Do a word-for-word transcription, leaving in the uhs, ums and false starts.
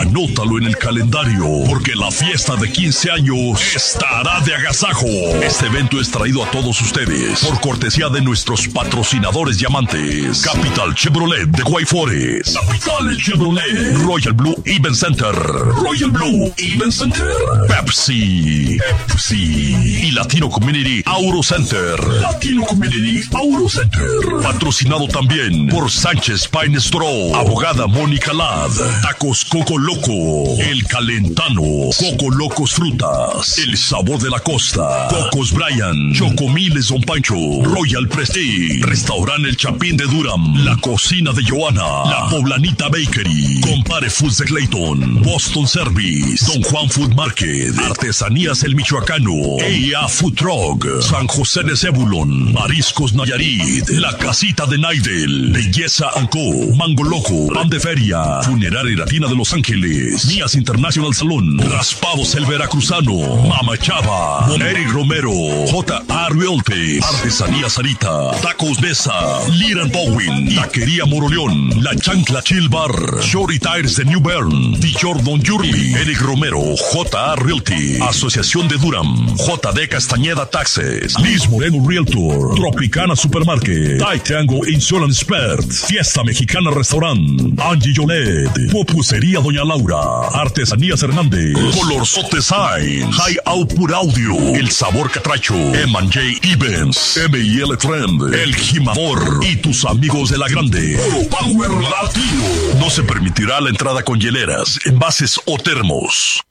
Anótalo en el calendario, porque la fiesta de quince años estará de agasajo. Este evento es traído a todos ustedes por cortesía de nuestros patrocinadores diamantes. Capital Chevrolet de Guay Forest, Capital Chevrolet, Royal Blue Event Center, Royal Blue Event Center, Pepsi, Pepsi y Latino Community Auro Center, Latino Community Auro Center. Patrocinado también por Sánchez Pine Straw, Abogada Mónica Lad, Tacos Coco Loco, El Calentano, Coco Locos Frutas, El Sabor de la Costa, Cocos Brian, Chocomiles Don Pancho, Royal Prestige, Restaurante El Chapín de Durham, La Cocina de Joana, La Poblanita Bakery, Compare Foods de Clayton, Boston Service, Don Juan Food Market, Artesanías El Michoacano, E A Food Truck, San José de Cebulón, Mariscos Nayarit, La Casita de Naidel, Belleza and Co, Mango Loco, Pan de Feria, Funeraria Latina de Los Ángeles, Mías International Salón, Raspados El Veracruzano, Mama Chava, Eric Romero, J A Realty, Artesanía Sarita, Tacos Mesa, Liran Bowen, Taquería Moroleón, La Chancla Chill Bar, Shorty Tires de New Bern, Tichor Don Yurli, Eric Romero, J A Realty, Asociación de Durham, J D Castañeda Taxes, Liz Moreno Realtor, Tropicana Supermarket, Taitiango Insurance Expert, Fiesta Mexicana Restaurant, Angie Yolet, Popusería Doña Laura, Artesanías Hernández, Colorzote Signs, High Output Audio, El Sabor Catracho, M and J Events, M I L Trend, El Jimador y tus amigos de la Grande. Puro Power Latino. No se permitirá la entrada con hieleras, envases o termos.